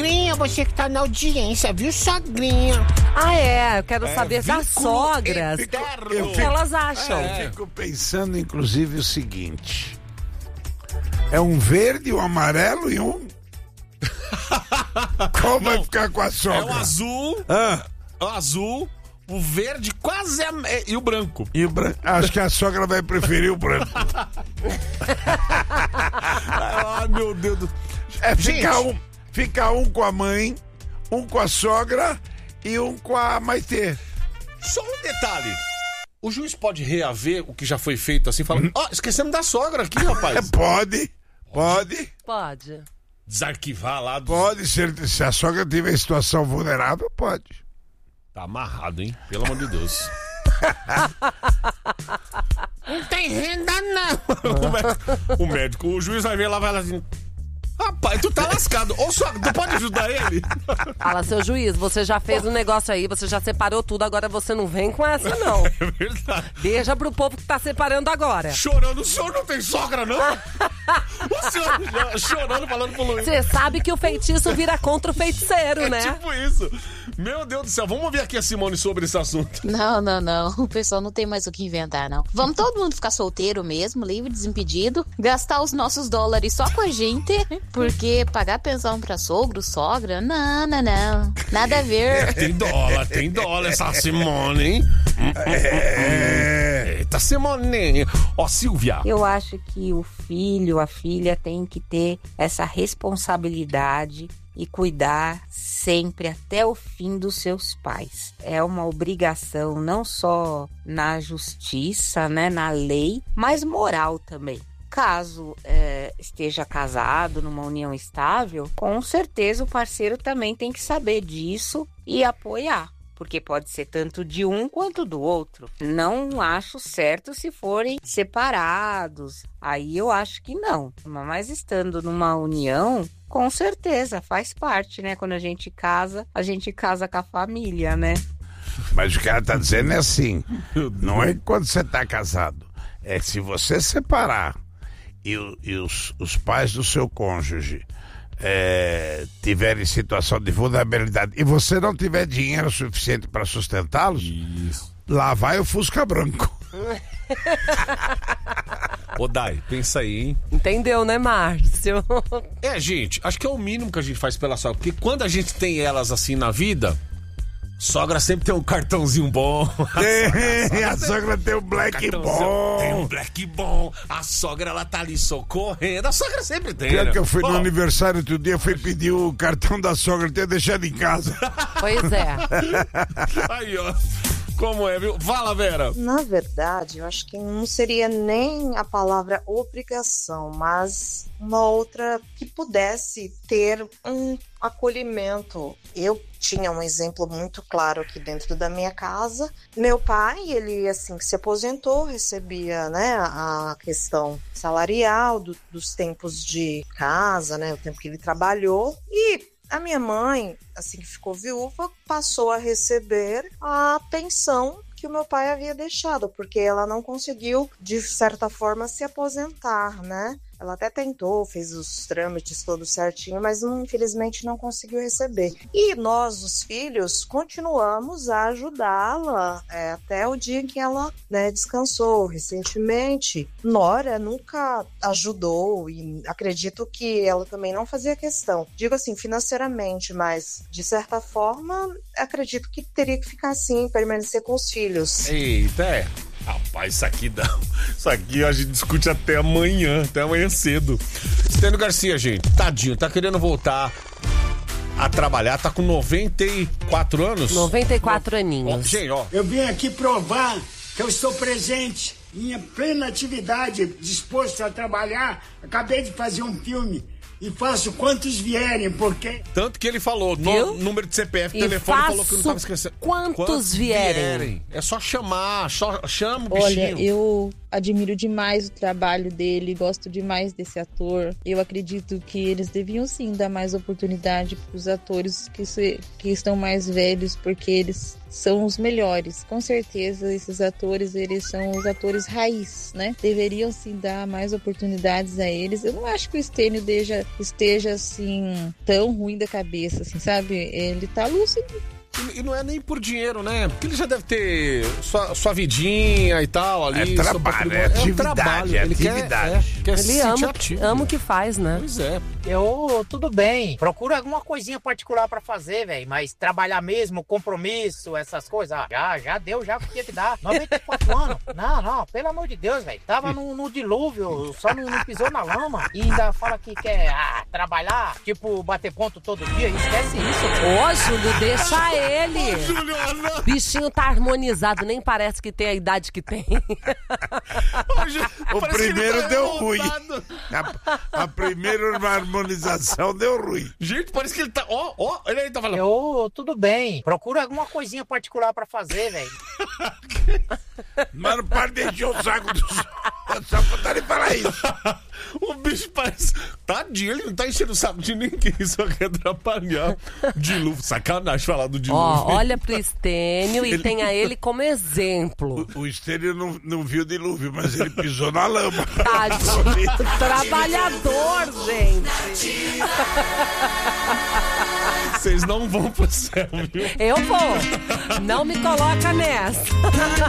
Sogrinha, você que tá na audiência, viu, sogrinha? Eu quero saber das sogras. O que elas acham? Eu fico pensando, inclusive, o seguinte. É um verde, um amarelo e um... Qual vai ficar com a sogra? É o azul, o azul, o verde quase e o branco. Acho que a sogra vai preferir o branco. Ai, meu Deus do... Fica um com a mãe, um com a sogra e um com a Maitê. Só um detalhe. O juiz pode reaver o que já foi feito assim, falando, esquecemos da sogra aqui, rapaz. Pode. Desarquivar lá. Pode ser, se a sogra tiver situação vulnerável, pode. Tá amarrado, hein? Pelo amor de Deus. Não tem renda, não. O juiz vai ver lá, vai lá assim... Rapaz, tu tá lascado. Ô, sogra, tu pode ajudar ele? Fala, seu juiz, você já fez um negócio aí, você já separou tudo, agora você não vem com essa, não. É verdade. Deixa pro povo que tá separando agora. Chorando, o senhor não tem sogra, não? O senhor chorando, falando pro Luiz. Você sabe que o feitiço vira contra o feiticeiro, né? Tipo isso. Meu Deus do céu, vamos ouvir aqui a Simone sobre esse assunto. Não. O pessoal não tem mais o que inventar, não. Vamos todo mundo ficar solteiro mesmo, livre, desimpedido, gastar os nossos dólares só com a gente, porque pagar pensão pra sogro, sogra, não. Nada a ver. Tem dólar essa Simone, hein? Eita, Simone. Ó, Silvia. Eu acho que o filho, a filha tem que ter essa responsabilidade e cuidar sempre até o fim dos seus pais. É uma obrigação não só na justiça, né, na lei, mas moral também. Caso esteja casado numa união estável, com certeza o parceiro também tem que saber disso e apoiar. Porque pode ser tanto de um quanto do outro. Não acho certo se forem separados. Aí eu acho que não. Mas estando numa união, com certeza, faz parte, né? Quando a gente casa com a família, né? Mas o que ela tá dizendo é assim, não é quando você tá casado. É se você separar e os pais do seu cônjuge tiverem situação de vulnerabilidade e você não tiver dinheiro suficiente para sustentá-los, lá vai o Fusca branco. Ô, Dai, pensa aí, hein? Entendeu, né, Márcio? Gente, acho que é o mínimo que a gente faz pela sogra, porque quando a gente tem elas assim na vida, sogra sempre tem um cartãozinho bom. A sogra tem um black bom. Tem um black bom. A sogra, ela tá ali socorrendo. A sogra sempre tem. Pior que eu fui no aniversário outro dia, fui pedir o cartão da sogra, tinha deixado em casa. Pois é. Aí, ó. Como é, viu? Fala, Vera. Na verdade, eu acho que não seria nem a palavra obrigação, mas uma outra que pudesse ter um acolhimento. Eu tinha um exemplo muito claro aqui dentro da minha casa. Meu pai, ele assim que se aposentou, recebia, né, a questão salarial dos tempos de casa, né, o tempo que ele trabalhou, e a minha mãe, assim que ficou viúva, passou a receber a pensão que o meu pai havia deixado, porque ela não conseguiu, de certa forma, se aposentar, né? Ela até tentou, fez os trâmites todos certinho, mas infelizmente não conseguiu receber. E nós, os filhos, continuamos a ajudá-la até o dia em que ela, né, descansou. Recentemente, Nora nunca ajudou e acredito que ela também não fazia questão. Digo assim, financeiramente, mas de certa forma, acredito que teria que ficar assim, permanecer com os filhos. Eita, rapaz, isso aqui a gente discute até amanhã cedo. Stênio Garcia, gente, tadinho, tá querendo voltar a trabalhar, tá com 94 anos? 94 aninhos. Gente, ó. Eu vim aqui provar que eu estou presente, em plena atividade, disposto a trabalhar. Acabei de fazer um filme. E faço quantos vierem, porque... Tanto que ele falou, número de CPF, telefone, falou que não estava esquecendo. Quantos vierem? É só chamar, chama o bichinho. Olha, eu admiro demais o trabalho dele, gosto demais desse ator. Eu acredito que eles deviam sim dar mais oportunidade para os atores que estão mais velhos, porque eles são os melhores. Com certeza esses atores, eles são os atores raiz, né? Deveriam sim dar mais oportunidades a eles. Eu não acho que o Stênio esteja assim tão ruim da cabeça, assim, sabe? Ele tá lúcido. E não é nem por dinheiro, né? Porque ele já deve ter sua vidinha e tal ali. É trabalho, é atividade, é atividade. Quer Ele se sentir ativo. ama o que faz, né? Pois é. Tudo bem. Procura alguma coisinha particular pra fazer, velho. Mas trabalhar mesmo, compromisso, essas coisas. Já deu já o que tinha que dar. 94 anos. Não, pelo amor de Deus, velho. Tava no dilúvio, só não pisou na lama. E ainda fala que quer trabalhar, tipo, bater ponto todo dia. Esquece isso. Ô, Júlio, deixa ele. Juliana. Bichinho tá harmonizado, nem parece que tem a idade que tem. O primeiro deu ruim. A primeira harmonização deu ruim. Gente, parece que ele tá... Ó, ele aí tá falando. Tudo bem. Procura alguma coisinha particular pra fazer, velho. Mas não para de encher o saco do só pra estar falar isso. O bicho parece... Tadinho, ele não tá enchendo o saco de ninguém, só quer atrapalhar. Dilúvio, sacanagem falar do dilúvio. Olha pro Stênio e tenha ele como exemplo. O Stênio não viu o dilúvio, mas ele pisou na lama. Tadinho, trabalhador, gente. Vocês não vão pro céu, viu? Eu vou. Não me coloca nessa.